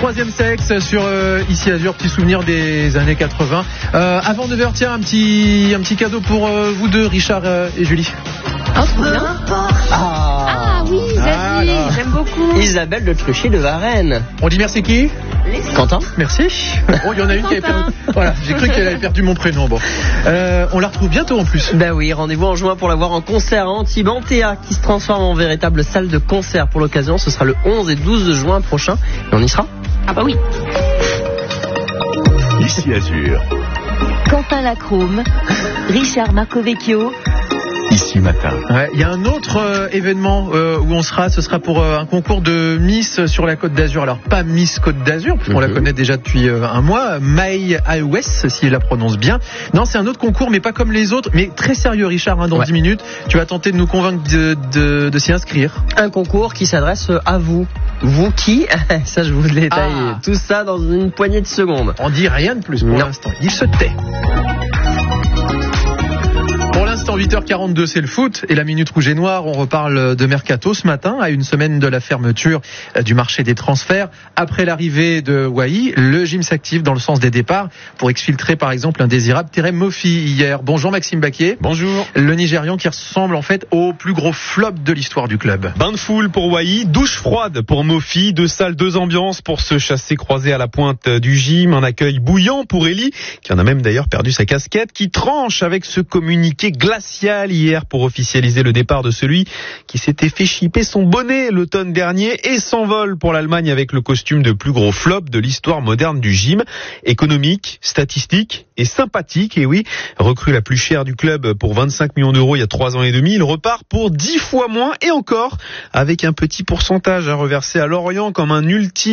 troisième sexe sur Ici Azur, petit souvenir des années 80. Avant 9h, tiens, un petit cadeau pour vous deux, Richard et Julie. Oh, trop bien. Ah oui, Zazie, j'aime beaucoup. Isabelle de Truchy de Varennes. On dit merci qui ? Quentin. Merci. Oh, il y en a une qui avait perdu. Voilà, j'ai cru qu'elle avait perdu mon prénom. Bon, on la retrouve bientôt en plus. Bah oui, rendez-vous en juin pour la voir en concert à Antibes, Antea, qui se transforme en véritable salle de concert pour l'occasion. Ce sera le 11 et 12 juin prochain. Et on y sera. Ah bah oui. Ici Azur. Quentin Lacrome, Richard Marcovecchio. Ici Matin. Ouais, il y a un autre événement où on sera, ce sera pour un concours de Miss sur la Côte d'Azur. Alors pas Miss Côte d'Azur, puisqu'on la connaît déjà depuis un mois, May West, si elle la prononce bien. Non, c'est un autre concours, mais pas comme les autres, mais très sérieux, Richard, dans 10 minutes. Tu vas tenter de nous convaincre de s'y inscrire. Un concours qui s'adresse à vous. Vous qui ? Ça, je vous détaille. Tout ça dans une poignée de secondes. On dit rien de plus pour l'instant. Il se tait. Pour l'instant, 8h42, c'est le foot et la Minute Rouge et Noire. On reparle de Mercato ce matin, à une semaine de la fermeture du marché des transferts. Après l'arrivée de Wai, le gym s'active dans le sens des départs pour exfiltrer par exemple l'indésirable Terem Moffi hier. Bonjour Maxime Baquier. Bonjour. Le Nigérian qui ressemble en fait au plus gros flop de l'histoire du club. Bain de foule pour Wai, douche froide pour Moffi, 2 salles, 2 ambiances pour se chasser croisé à la pointe du gym, un accueil bouillant pour Eli, qui en a même d'ailleurs perdu sa casquette, qui tranche avec ce communiqué glacial hier pour officialiser le départ de celui qui s'était fait chipper son bonnet l'automne dernier et s'envole pour l'Allemagne avec le costume de plus gros flop de l'histoire moderne du gym. Économique, statistique et sympathique, et oui, recrue la plus chère du club pour 25 millions d'euros il y a 3 ans et demi, il repart pour 10 fois moins et encore avec un petit pourcentage à reverser à Lorient comme un ultime